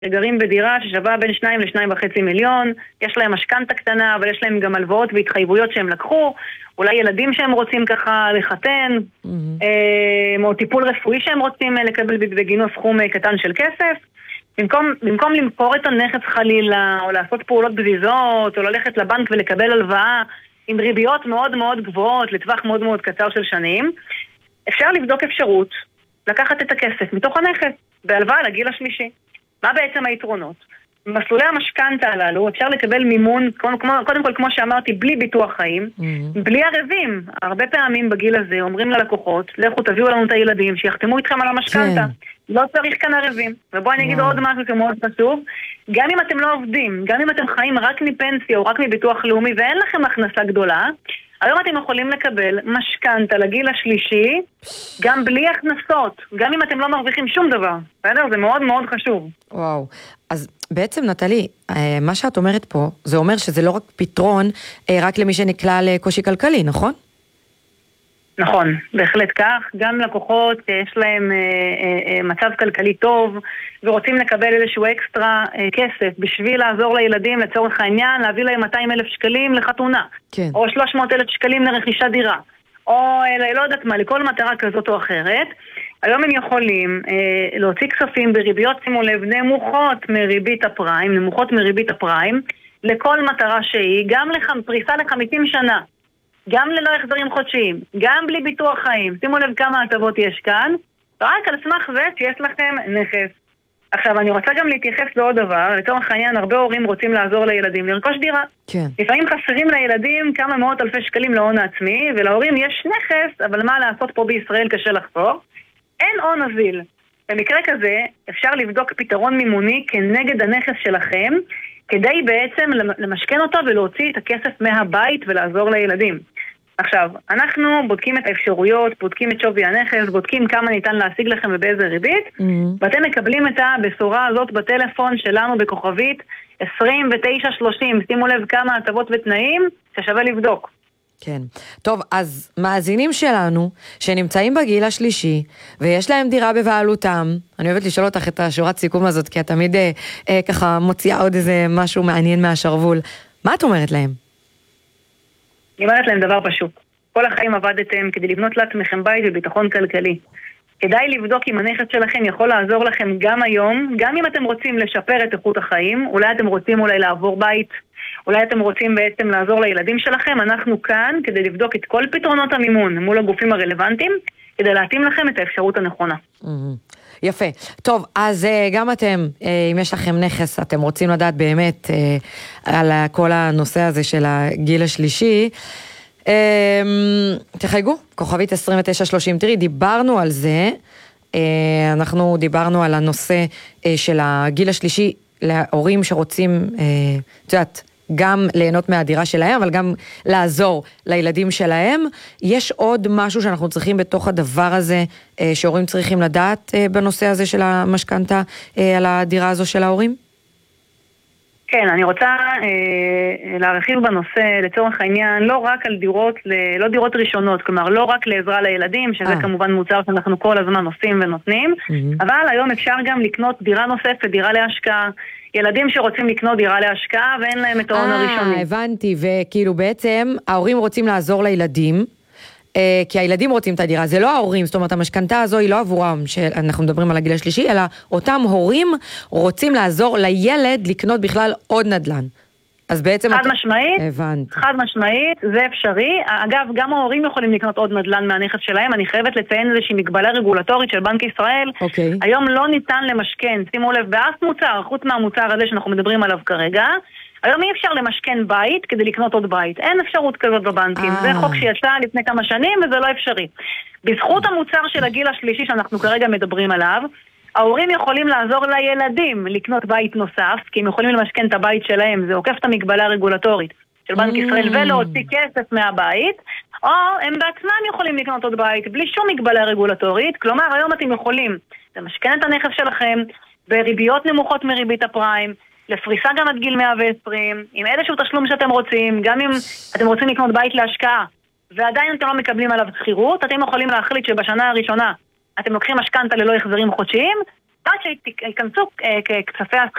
שגרים בדירה ששווה בין 2 ל-2.5 מיליון, יש להם משכנתה קטנה, אבל יש להם גם הלוואות והתחייבויות שהם לקחו, אולי ילדים שהם רוצים ככה לחתן, או טיפול רפואי שהם רוצים לקבל בגינו סכום קטן של כסף. במקום למכור את הנכס חלילה, או לעשות פעולות בזיזות, או ללכת לבנק ולקבל הלוואה עם ריביות מאוד מאוד גבוהות, לטווח מאוד מאוד קצר של שנים, אפשר לבדוק אפשרות לקחת את הכסף מתוך הנכס, בהלוואה לגיל השלישי. מה בעצם היתרונות? במסלולי המשכנתה הללו אפשר לקבל מימון, קודם כל כמו שאמרתי, בלי ביטוח חיים, בלי ערבים. הרבה פעמים בגיל הזה אומרים ללקוחות, לכו תביאו לנו את הילדים, שיחתמו איתכם על המשכנתה. לא צריך כאן ערבים. ובואו אני אגיד עוד משהו שמאוד חשוב, גם אם אתם לא עובדים, גם אם אתם חיים רק מפנסיה או רק מביטוח לאומי ואין לכם הכנסה גדולה, היום אתם יכולים לקבל משכנתה לגיל השלישי, גם בלי הכנסות, גם אם אתם לא מרוויחים שום דבר. בסדר? זה מאוד מאוד חשוב. וואו. אז בעצם נטלי, מה שאת אומרת פה, זה אומר שזה לא רק פתרון, רק למי שנקלע לקושי כלכלי, נכון? נכון, בהחלט כך. גם לקוחות יש להם מצב כלכלי טוב, ורוצים לקבל איזשהו אקסטרה כסף בשביל לעזור לילדים לצורך העניין, להביא להם 200,000 שקלים לחתונה, כן. או 300,000 שקלים לרכישת דירה, או לא יודעת מה, לכל מטרה כזאת או אחרת. היום הם יכולים להוציא כספים בריביות, שימו לב, נמוכות מריבית הפריים, לכל מטרה שהיא, גם פריסה ל-50 שנה. גם ללא החזרים חודשיים, גם בלי ביטוח חיים. שימו לב כמה הטבות יש כאן, רק על סמך זה שיש לכם נכס. עכשיו, אני רוצה גם להתייחס לעוד דבר. לצורך העניין, הרבה הורים רוצים לעזור לילדים לרכוש דירה. כן. לפעמים חסרים לילדים כמה מאות אלפי שקלים להון העצמי, ולהורים יש נכס, אבל מה לעשות פה בישראל קשה לחסור. אין הון נזיל. במקרה כזה, אפשר לבדוק פתרון מימוני כנגד הנכס שלכם, כדי בעצם למשכן אותו ולהוציא את הכסף מהבית ולעזור לילדים. עכשיו, אנחנו בודקים את האפשרויות, בודקים את שווי הנכס, בודקים כמה ניתן להשיג לכם ובאיזה ריבית, ואתם מקבלים את הבשורה הזאת בטלפון שלנו בכוכבית 2930. שימו לב כמה הטבות ותנאים ששווה לבדוק. כן. טוב, אז מאזינים שלנו שנמצאים בגיל השלישי ויש להם דירה בבעלותם, אני אוהבת לשאול אותך את השורת סיכום הזאת, כי את תמיד ככה מוציאה עוד איזה משהו מעניין מהשרוול. מה את אומרת להם? אני אומרת להם דבר פשוט. כל החיים עבדתם כדי לבנות לעצמכם בית וביטחון כלכלי. כדאי לבדוק אם הנכס שלכם יכול לעזור לכם גם היום, גם אם אתם רוצים לשפר את איכות החיים, אולי אתם רוצים לעבור בית, אולי אתם רוצים בעצם לעזור לילדים שלכם, אנחנו כאן כדי לבדוק את כל פתרונות המימון מול הגופים הרלוונטיים, כדי להתאים לכם את האפשרות הנכונה. יפה. טוב, אז גם אתם, אם יש לכם נכס, אתם רוצים לדעת באמת על כל הנושא הזה של הגיל השלישי, תחייגו, כוכבית 2930, תראי, דיברנו על זה, אנחנו דיברנו על הנושא של הגיל השלישי, להורים שרוצים, את יודעת, גם ליהנות מהדירה שלהם, אבל גם לעזור לילדים שלהם. יש עוד משהו שאנחנו צריכים בתוך הדבר הזה, שהורים צריכים לדעת בנושא הזה של המשכנתה, על הדירה הזו של ההורים? כן, אני רוצה להרחיב בנושא לצורך העניין, לא רק על דירות, לא דירות ראשונות, כלומר לא רק לעזרה לילדים, שזה כמובן מוצר שאנחנו כל הזמן עושים ונותנים, אבל היום אפשר גם לקנות דירה נוספת, דירה להשקעה, ילדים שרוצים לקנות דירה להשקעה ואין להם את ההון הראשוני. הבנתי, וכאילו בעצם ההורים רוצים לעזור לילדים, כי הילדים רוצים את הדירה, זה לא ההורים, זאת אומרת המשכנתה הזו היא לא עבורם, שאנחנו מדברים על הגיל השלישי, אלא אותם הורים רוצים לעזור לילד לקנות בכלל עוד נדל"ן. אז בעצם... חד משמעית, הבנתי. חד משמעית, זה אפשרי. אגב, גם ההורים יכולים לקנות עוד נדל"ן מהנכס שלהם, אני חייבת לציין איזושהי מגבלה רגולטורית של בנק ישראל. היום לא ניתן למשכן, שימו לב, באף מוצר, חוץ מהמוצר הזה שאנחנו מדברים עליו כרגע, היום אי אפשר למשכן בית כדי לקנות עוד בית. אין אפשרות כזאת בבנקים. זה חוק שיצא לפני כמה שנים וזה לא אפשרי. בזכות המוצר של הגיל השלישי שאנחנו כרגע מדברים עליו, ההורים יכולים לעזור לילדים לקנות בית נוסף, כי הם יכולים למשכן את הבית שלהם, זה עוקף את המגבלה הרגולטורית של בנק ישראל ולהוציא כסף מהבית, או הם בעצמם יכולים לקנות עוד בית בלי שום מגבלה רגולטורית. כלומר, היום אתם יכולים למשכן את הנכס שלכם בריביות נמוכות מריבית הפריים, לפריסה גם עד גיל 120, עם איזשהו תשלום שאתם רוצים, גם אם אתם רוצים לקנות בית להשקעה, ועדיין אתם לא מקבלים עליו שכירות, אתם יכולים להחליט שבשנה הראשונה אתם לוקחים משכנתה ללא החזרים חודשיים, עד שייכנסו כספי